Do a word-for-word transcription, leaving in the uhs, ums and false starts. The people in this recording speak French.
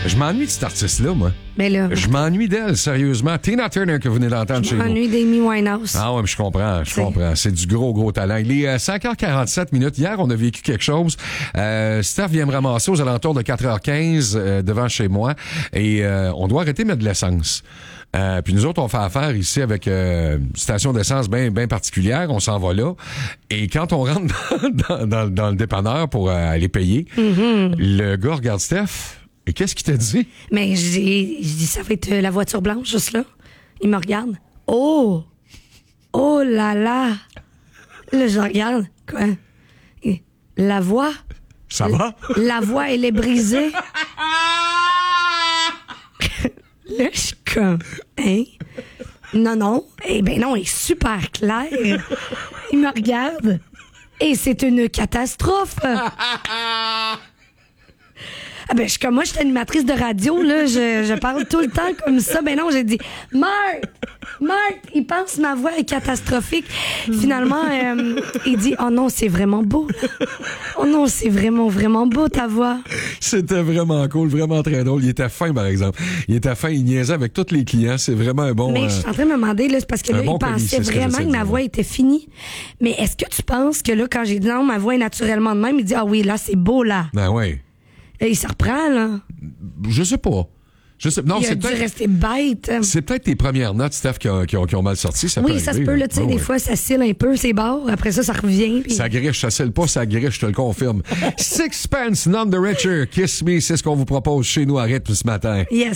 Je m'ennuie de cet artiste-là, moi. Ben là. Je m'ennuie d'elle, sérieusement. Tina Turner que vous venez d'entendre chez Je nous. m'ennuie d'Amy Winehouse. Ah ouais, mais je comprends, je T'sais. comprends. C'est du gros, gros talent. Il est euh, cinq heures quarante-sept minutes. Hier, on a vécu quelque chose. Euh, Steph vient me ramasser aux alentours de quatre heures quinze euh, devant chez moi et euh, on doit arrêter de mettre de l'essence. Euh, puis nous autres, on fait affaire ici avec euh, une station d'essence bien bien particulière. On s'en va là. Et quand on rentre dans, dans, dans le dépanneur pour euh, aller payer, mm-hmm. le gars regarde Steph. Et qu'est-ce qu'il t'a dit? Mais j'ai, j'ai dit, ça va être la voiture blanche, juste là. Il me regarde. Oh! Oh là là! Là, je regarde. Quoi? Et la voix? Ça va? La voix, elle est brisée. Là, je suis comme, hein? Non, non. Eh ben non, il est super clair. Il me regarde. Et c'est une catastrophe. Ah ben, je suis comme moi, je suis animatrice de radio, là, je, je parle tout le temps comme ça. Ben non, j'ai dit, Marthe, Marthe, il pense que ma voix est catastrophique. Finalement, euh, il dit, oh non, c'est vraiment beau, là. Oh non, c'est vraiment, vraiment beau, ta voix. C'était vraiment cool, vraiment très drôle. Il était fin, par exemple. Il était fin, il niaisait avec tous les clients. C'est vraiment un bon... Mais euh, je suis en train de me demander, là, c'est parce que là, bon il pensait colis, vraiment que, que ma voix était finie. Mais est-ce que tu penses que là, quand j'ai dit non, ma voix est naturellement de même, il dit, ah oui, là, c'est beau, là. Ben oui. Et il se reprend, là. Je sais pas. Je sais, non, il c'est a dû peut-être, rester bête. C'est peut-être tes premières notes, Steph, qui ont, qui ont, qui ont mal sorti. Ça oui, peut ça arriver, se peut. Là, tu sais, oh, des oui. fois, ça cille un peu, c'est barre. Après ça, ça revient. Pis... Ça griche, ça cille pas, ça griche, je te le confirme. Sixpence, None the Richer, Kiss Me, c'est ce qu'on vous propose chez nous à rythme ce matin. Yes.